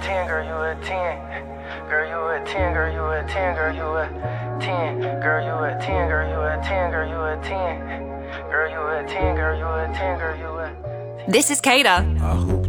10, girl, you a 10. Girl, you a 10, girl, you a 10, girl, you a 10. Girl, you a 10, girl, you a 10, girl, you a 10. Girl, you a 10, girl, you a 10, girl, you a 10. This is Kata. I hope